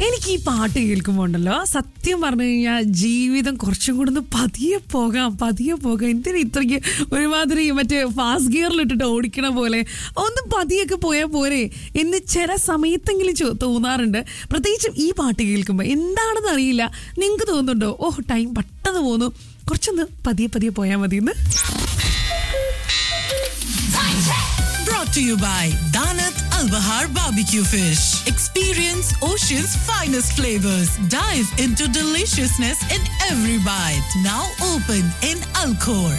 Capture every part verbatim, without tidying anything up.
എനിക്ക് ഈ പാട്ട് കേൾക്കുമ്പോൾ ഉണ്ടല്ലോ, സത്യം പറഞ്ഞു കഴിഞ്ഞാൽ ജീവിതം കുറച്ചും കൂടെ ഒന്ന് പതിയെ പോകാം പതിയെ പോകാം എന്തിനാ ഇത്രയ്ക്ക് ഒരുമാതിരി മറ്റേ ഫാസ്റ്റ് ഗിയറിലിട്ടിട്ട് ഓടിക്കണ പോലെ ഒന്ന് പതിയൊക്കെ പോയാൽ പോരെ എന്ന് ചില സമയത്തെങ്കിലും ചോ- തോന്നാറുണ്ട്. പ്രത്യേകിച്ചും ഈ പാട്ട് കേൾക്കുമ്പോൾ എന്താണെന്ന് അറിയില്ല, നിങ്ങൾക്ക് തോന്നുന്നുണ്ടോ ഓ ടൈം പെട്ടെന്ന് പോന്നു, കുറച്ചൊന്ന് പതിയെ പതിയെ പോയാൽ മതി എന്ന്. Brought to you by Danat Al Bahar Barbecue Fish. Experience Ocean's finest flavors. Dive into deliciousness in every bite. Now open in Alcor.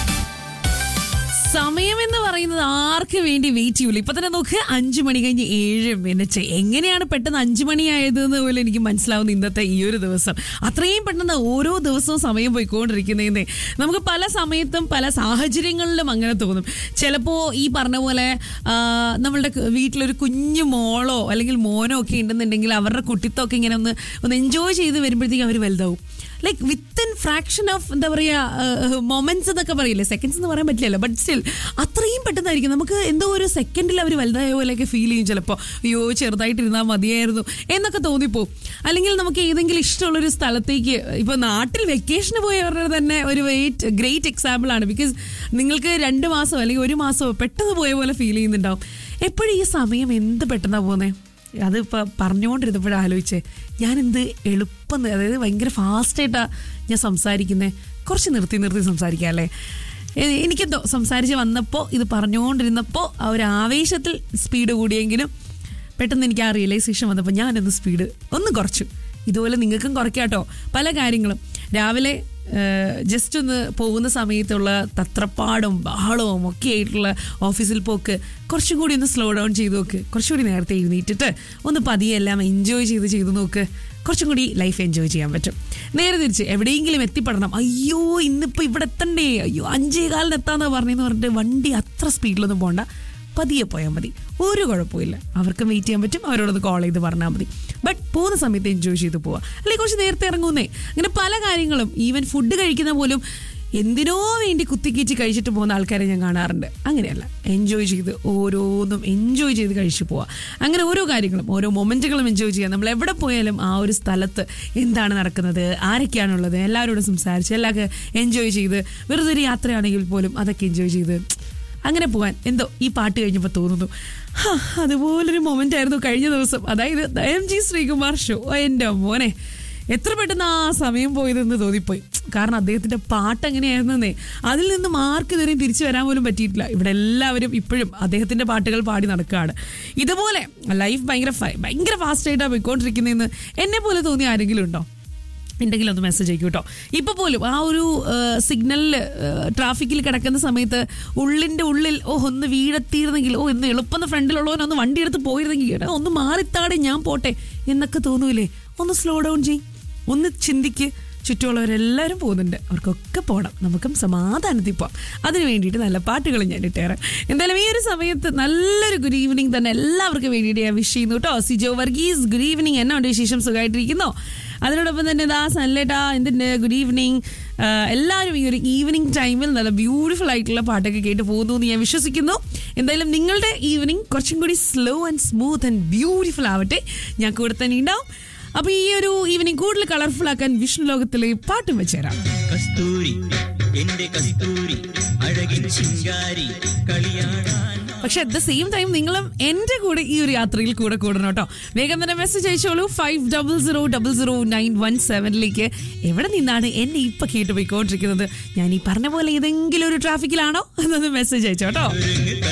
സമയം എന്ന് പറയുന്നത് ആർക്ക് വേണ്ടി വെയിറ്റ് ചെയ്യൂല. ഇപ്പൊ തന്നെ നോക്ക്, അഞ്ചു മണി കഴിഞ്ഞ് ഏഴ് മിനിറ്റ്. എങ്ങനെയാണ് പെട്ടെന്ന് അഞ്ചു മണിയായതെന്ന് പോലും എനിക്ക് മനസ്സിലാവുന്ന ഇന്നത്തെ ഈ ഒരു ദിവസം. അത്രയും പെട്ടെന്ന് ഓരോ ദിവസവും സമയം പോയിക്കൊണ്ടിരിക്കുന്നതെന്നേ. നമുക്ക് പല സമയത്തും പല സാഹചര്യങ്ങളിലും അങ്ങനെ തോന്നും. ചിലപ്പോൾ ഈ പറഞ്ഞ പോലെ നമ്മളുടെ വീട്ടിലൊരു കുഞ്ഞു മോളോ അല്ലെങ്കിൽ മോനോ ഒക്കെ ഉണ്ടെന്നുണ്ടെങ്കിൽ അവരുടെ കുട്ടിത്വമൊക്കെ ഇങ്ങനെ ഒന്ന് ഒന്ന് എൻജോയ് ചെയ്ത് വരുമ്പോഴത്തേക്കും അവർ വലുതാവും. ലൈക്ക് വിത്തിൻ ഫ്രാക്ഷൻ ഓഫ് എന്താ പറയുക മൊമെന്റ്സ് എന്നൊക്കെ പറയില്ലേ, സെക്കൻഡ്സ് എന്ന് പറയാൻ പറ്റില്ലല്ലോ, ബട്ട് സ്റ്റിൽ അത്രയും പെട്ടെന്നായിരിക്കും നമുക്ക് എന്തോ ഒരു സെക്കൻഡിൽ അവർ വലുതായ പോലെയൊക്കെ ഫീൽ ചെയ്യും. ചിലപ്പോൾ അയ്യോ ചെറുതായിട്ടിരുന്നാൽ മതിയായിരുന്നു എന്നൊക്കെ തോന്നിപ്പോവും. അല്ലെങ്കിൽ നമുക്ക് ഏതെങ്കിലും ഇഷ്ടമുള്ളൊരു സ്ഥലത്തേക്ക്, ഇപ്പോൾ നാട്ടിൽ വെക്കേഷന് പോയവരുടെ തന്നെ ഒരു വെയിറ്റ് ഗ്രേറ്റ് എക്സാമ്പിൾ ആണ്. ബിക്കോസ് നിങ്ങൾക്ക് രണ്ട് മാസം അല്ലെങ്കിൽ ഒരു മാസമോ പെട്ടെന്ന് പോയ പോലെ ഫീൽ ചെയ്യുന്നുണ്ടാവും. എപ്പോഴും ഈ സമയം എന്ത് പെട്ടെന്നാണ് പോകുന്നത്. അതിപ്പോൾ പറഞ്ഞുകൊണ്ടിരുന്നപ്പോഴും ആലോചിച്ചേ, ഞാനെന്ത് എളുപ്പം, അതായത് ഭയങ്കര ഫാസ്റ്റായിട്ടാണ് ഞാൻ സംസാരിക്കുന്നത്. കുറച്ച് നിർത്തി നിർത്തി സംസാരിക്കാം അല്ലേ. എനിക്കെന്തോ സംസാരിച്ച് വന്നപ്പോൾ ഇത് പറഞ്ഞുകൊണ്ടിരുന്നപ്പോൾ ആ ഒരു ആവേശത്തിൽ സ്പീഡ് കൂടിയെങ്കിലും പെട്ടെന്ന് എനിക്ക് ആ റിയലൈസേഷൻ വന്നപ്പോൾ ഞാനൊന്ന് സ്പീഡ് ഒന്ന് കുറച്ചു. ഇതുപോലെ നിങ്ങൾക്കും കുറയ്ക്കാം കേട്ടോ പല കാര്യങ്ങളും. രാവിലെ ജസ്റ്റ് ഒന്ന് പോകുന്ന സമയത്തുള്ള തത്രപ്പാടും ബഹളവും ഒക്കെ ആയിട്ടുള്ള ഓഫീസിൽ പോക്ക് കുറച്ചും കൂടി ഒന്ന് സ്ലോ ഡൗൺ ചെയ്ത് നോക്ക്. കുറച്ചുകൂടി നേരത്തെ എഴുന്നേറ്റിട്ട് ഒന്ന് പതിയെ എല്ലാം എൻജോയ് ചെയ്ത് ചെയ്ത് നോക്ക്. കുറച്ചും കൂടി ലൈഫ് എൻജോയ് ചെയ്യാൻ പറ്റും. നേരെ തിരിച്ച് എവിടെയെങ്കിലും എത്തിപ്പെടണം, അയ്യോ ഇന്നിപ്പോൾ ഇവിടെ എത്തണ്ടേ, അയ്യോ അഞ്ചേ കാലിന് എത്താന്ന് പറഞ്ഞെന്ന് പറഞ്ഞിട്ട് വണ്ടി അത്ര സ്പീഡിലൊന്നും പോകണ്ട, പതിയെ പോയാൽ മതി, ഒരു കുഴപ്പമില്ല. അവർക്കും വെയിറ്റ് ചെയ്യാൻ പറ്റും, അവരോടൊന്ന് കോൾ ചെയ്ത് പറഞ്ഞാൽ മതി. ബട്ട് പോകുന്ന സമയത്ത് എൻജോയ് ചെയ്ത് പോവുക, അല്ലെങ്കിൽ കുറച്ച് നേരത്തെ ഇറങ്ങുന്നേ. അങ്ങനെ പല കാര്യങ്ങളും, ഈവൻ ഫുഡ് കഴിക്കുന്ന പോലും എന്തിനോ വേണ്ടി കുത്തിക്കീച്ച് കഴിച്ചിട്ട് പോകുന്ന ആൾക്കാരെ ഞാൻ കാണാറുണ്ട്. അങ്ങനെയല്ല, എൻജോയ് ചെയ്ത് ഓരോന്നും എൻജോയ് ചെയ്ത് കഴിച്ചു പോവുക. അങ്ങനെ ഓരോ കാര്യങ്ങളും ഓരോ മൊമെൻറ്റുകളും എൻജോയ് ചെയ്യുക. നമ്മൾ എവിടെ പോയാലും ആ ഒരു സ്ഥലത്ത് എന്താണ് നടക്കുന്നത്, ആരൊക്കെയാണുള്ളത്, എല്ലാവരോടും സംസാരിച്ച് എല്ലാവർക്കും എൻജോയ് ചെയ്ത്, വെറുതെ ഒരു യാത്രയാണെങ്കിൽ പോലും അതൊക്കെ എൻജോയ് ചെയ്ത് അങ്ങനെ പോകാൻ എന്തോ ഈ പാട്ട് കഴിഞ്ഞപ്പോൾ തോന്നുന്നു. അതുപോലൊരു മൊമെൻ്റ് ആയിരുന്നു കഴിഞ്ഞ ദിവസം. അതായത് എം ജി ശ്രീകുമാർ ഷോ. എൻ്റെ മോനെ എത്ര പെട്ടെന്ന് ആ സമയം പോയതെന്ന് തോന്നിപ്പോയി. കാരണം അദ്ദേഹത്തിൻ്റെ പാട്ട് എങ്ങനെയായിരുന്നേ, അതിൽ നിന്ന് മാർക്ക് ഇതുവരെയും തിരിച്ചു വരാൻ പോലും പറ്റിയിട്ടില്ല. ഇവിടെ എല്ലാവരും ഇപ്പോഴും അദ്ദേഹത്തിൻ്റെ പാട്ടുകൾ പാടി നടക്കുകയാണ്. ഇതുപോലെ ലൈഫ് ഭയങ്കര ഭയങ്കര ഫാസ്റ്റായിട്ടാണ് പോയിക്കൊണ്ടിരിക്കുന്നതെന്ന് എന്നെ പോലെ തോന്നിയ ആരെങ്കിലും ഉണ്ടോ? ഉണ്ടെങ്കിൽ ഒന്ന് മെസ്സേജ് അയക്കും കേട്ടോ. ഇപ്പോൾ പോലും ആ ഒരു സിഗ്നലിൽ ട്രാഫിക്കിൽ കിടക്കുന്ന സമയത്ത് ഉള്ളിൻ്റെ ഉള്ളിൽ ഓ ഒന്ന് വീഴെത്തിയിരുന്നെങ്കിൽ, ഓ ഇന്ന് എളുപ്പം ഫ്രണ്ടിലുള്ളവനൊന്ന് വണ്ടി എടുത്ത് പോയിരുന്നെങ്കിൽ, ഒന്ന് മാറിത്താടെ ഞാൻ പോട്ടെ എന്നൊക്കെ തോന്നൂലേ. ഒന്ന് സ്ലോ ഡൗൺ ചെയ്യും, ഒന്ന് ചിന്തിക്ക്. ചുറ്റുമുള്ളവരെല്ലാവരും പോകുന്നുണ്ട്, അവർക്കൊക്കെ പോകണം, നമുക്കും സമാധാനത്തിൽ പോകാം. അതിന് വേണ്ടിയിട്ട് നല്ല പാട്ടുകൾ ഞാൻ ഇട്ടേറെ. എന്തായാലും ഈ ഒരു സമയത്ത് നല്ലൊരു ഗുഡ് ഈവനിങ് തന്നെ എല്ലാവർക്കും വേണ്ടിയിട്ട് ഞാൻ വിഷ് ചെയ്യുന്നു കേട്ടോ. സിജോ വർഗീസ് ഗുഡ് ഈവനിങ്, എന്നാ ഉണ്ട് വിശേഷം, സുഖമായിട്ടിരിക്കുന്നോ? അതിനോടൊപ്പം തന്നെ ദാ സല്ലേട്ടാ എന്തിൻ്റെ ഗുഡ് ഈവനിങ്. എല്ലാവരും ഈ ഒരു ഈവനിങ് ടൈമിൽ നല്ല ബ്യൂട്ടിഫുൾ ആയിട്ടുള്ള പാട്ടൊക്കെ കേട്ട് പോകുന്നു എന്ന് ഞാൻ വിശ്വസിക്കുന്നു. എന്തായാലും നിങ്ങളുടെ ഈവനിങ് കുറച്ചും കൂടി slow and smooth and beautiful ആവട്ടെ. ഞാൻ കൂടെ തന്നെ ഉണ്ടാവും. അപ്പൊ ഈ ഒരു ഈവനിങ് കൂടുതൽ കളർഫുൾ ആക്കാൻ വിഷ്ണു ലോകത്തിലെ പാട്ടും വെച്ചുതരാം. കസ്തൂരി എന്റെ കസ്തൂരി അഴകിൻ ചിങ്കാരി കളിയാടാൻ. പക്ഷെ അറ്റ് ദ സെയിം ടൈം നിങ്ങളും എൻ്റെ കൂടെ ഈ ഒരു യാത്രയിൽ കൂടെ കൂടണം കേട്ടോ. വേഗം തന്നെ മെസ്സേജ് അയച്ചോളൂ five double zero double zero nine one സെവനിലേക്ക്. എവിടെ നിന്നാണ് എന്നെ ഇപ്പൊ കേട്ട് പോയിക്കൊണ്ടിരിക്കുന്നത്? ഞാൻ ഈ പറഞ്ഞ പോലെ ഏതെങ്കിലും ഒരു ട്രാഫിക്കിലാണോ എന്നൊന്ന് മെസ്സേജ് അയച്ചോട്ടോ.